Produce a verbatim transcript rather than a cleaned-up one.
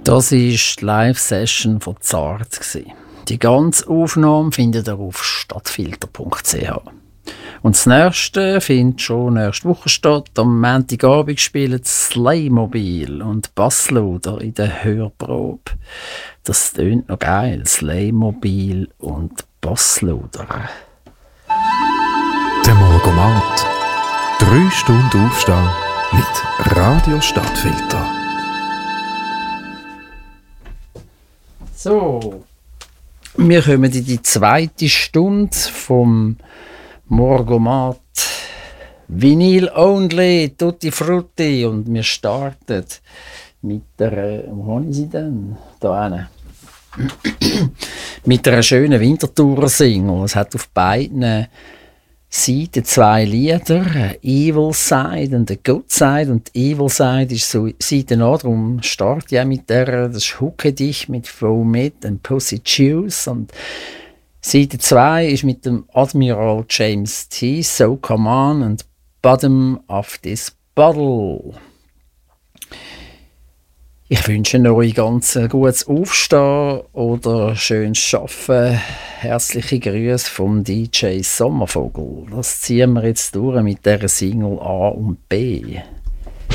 Das war die Live-Session von Zart. Die ganze Aufnahme findet ihr auf stadtfilter punkt c h. Und das nächste findet schon nächste Woche statt. Am Montagabend spielen Slaymobil und Bassluder in der Hörprobe. Das tönt noch geil. Slaymobil und Bassluder. Der Morgomat. Drei Stunden Aufstehen mit Radio Stadtfilter. So, wir kommen in die zweite Stunde vom Morgomat. Vinyl Only, Tutti Frutti. Und wir starten mit der, wo habe ich sie denn? Da hinten. Mit einer schönen Wintertour-Single. Es hat auf beiden Seiten zwei Lieder, Evil Side und The Good Side. Und die Evil Side ist so Seite an, darum starte ich auch mit der, das ist Hucke dich mit Fomit und Pussy Juice. Und Seite zwei ist mit dem Admiral James T. So Come On und Bottom of This Bottle. Ich wünsche euch ganz ein gutes Aufstehen oder schönes Arbeiten. Herzliche Grüße vom D J Sommervogel. Das ziehen wir jetzt durch mit dieser Single A und B.